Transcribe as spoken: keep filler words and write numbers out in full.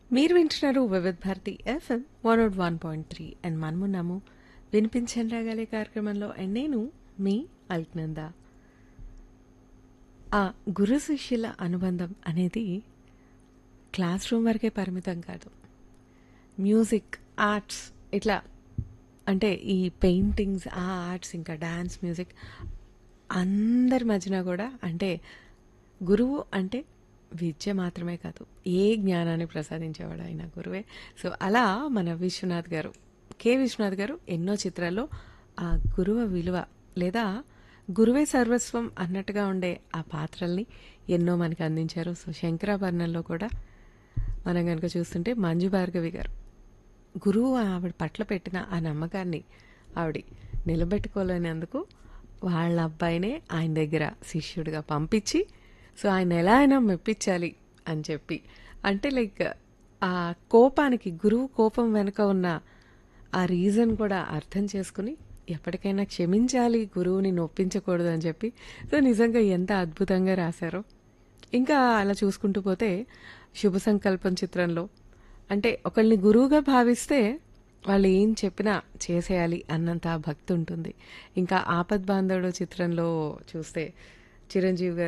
మీరు వింటున్నారు వివిధ Bharati FM one not one point three and మనమున్నాము వినిపించని రాగాలే కార్యక్రమంలో అండ్ నేను మీ అల్క్నంద. ఆ గురు శిష్యుల అనుబంధం అనేది క్లాస్ రూమ్ వరకే పరిమితం కాదు. మ్యూజిక్, ఆర్ట్స్ ఇట్లా అంటే ఈ పెయింటింగ్స్, ఆ ఆర్ట్స్ ఇంకా డ్యాన్స్, మ్యూజిక్ అందరి మధ్యన కూడా అంటే గురువు అంటే విద్య మాత్రమే కాదు, ఏ జ్ఞానాన్ని ప్రసాదించేవాడు ఆయన గురువే. సో అలా మన విశ్వనాథ్ గారు, కె విశ్వనాథ్ గారు ఎన్నో చిత్రాల్లో ఆ గురువు విలువ లేదా గురువే సర్వస్వం అన్నట్టుగా ఉండే ఆ పాత్రల్ని ఎన్నో మనకి అందించారు. సో శంకరాభరణంలో కూడా మనం కనుక చూస్తుంటే మంజు భార్గవి గారు గురువు ఆవిడ పట్ల పెట్టిన ఆ నమ్మకాన్ని ఆవిడ నిలబెట్టుకోలేనందుకు వాళ్ళ అబ్బాయినే ఆయన దగ్గర శిష్యుడిగా పంపించి సో ఆయన ఎలా అయినా మెప్పించాలి అని చెప్పి, అంటే లైక్ ఆ కోపానికి, గురువు కోపం వెనుక ఉన్న ఆ రీజన్ కూడా అర్థం చేసుకుని ఎప్పటికైనా క్షమించాలి, గురువుని నొప్పించకూడదు అని చెప్పి. సో నిజంగా ఎంత అద్భుతంగా రాశారో. ఇంకా అలా చూసుకుంటూ పోతే శుభ సంకల్పం చిత్రంలో అంటే ఒకళ్ళని గురువుగా భావిస్తే వాళ్ళు ఏం చెప్పినా చేసేయాలి అన్నంత భక్తి ఉంటుంది. ఇంకా ఆపద్ బాంధవుడు చిత్రంలో చూస్తే చిరంజీవి గారు